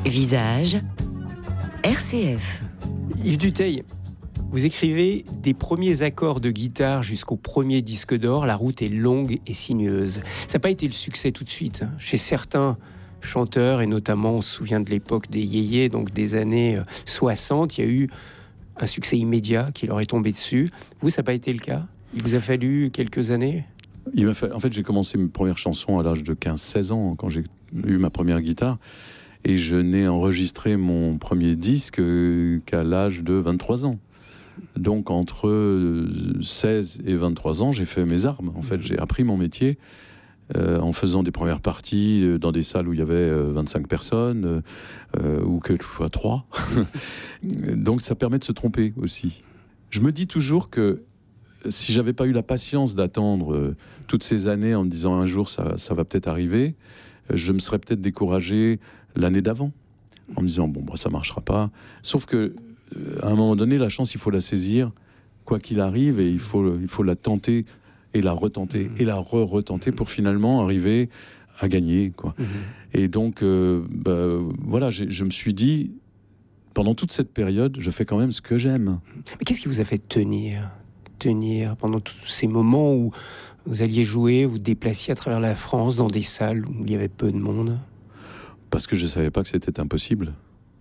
Visage RCF. Yves Dutheil, vous écrivez des premiers accords de guitare jusqu'au premier disque d'or. La route est longue et sinueuse. Ça n'a pas été le succès tout de suite. Chez certains chanteurs, et notamment on se souvient de l'époque des yéyés, donc des années 60, il y a eu un succès immédiat qui leur est tombé dessus. Vous, ça n'a pas été le cas? Il vous a fallu quelques années? En fait, j'ai commencé mes premières chansons à l'âge de 15-16 ans, quand j'ai eu ma première guitare. Et je n'ai enregistré mon premier disque qu'à l'âge de 23 ans. Donc, entre 16 et 23 ans, j'ai fait mes armes. En fait, j'ai appris mon métier en faisant des premières parties dans des salles où il y avait 25 personnes, ou quelquefois 3. Donc, ça permet de se tromper aussi. Je me dis toujours que si j'avais pas eu la patience d'attendre toutes ces années en me disant un jour ça va peut-être arriver, je me serais peut-être découragé l'année d'avant en me disant bon, ça marchera pas. Sauf que à un moment donné, la chance, il faut la saisir quoi qu'il arrive, et il faut la tenter et la retenter et la retenter pour finalement arriver à gagner, quoi. Et donc voilà, je me suis dit pendant toute cette période, je fais quand même ce que j'aime. Mais qu'est-ce qui vous a fait tenir pendant tous ces moments où vous alliez jouer, vous déplaciez à travers la France dans des salles où il y avait peu de monde? Parce que je savais pas que c'était impossible.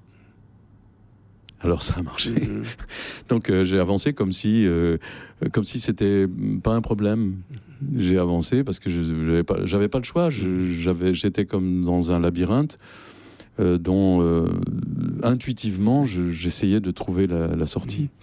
Alors ça a marché. Donc j'ai avancé comme si c'était pas un problème. J'ai avancé parce que j'avais pas le choix. J'étais comme dans un labyrinthe dont intuitivement j'essayais de trouver la sortie.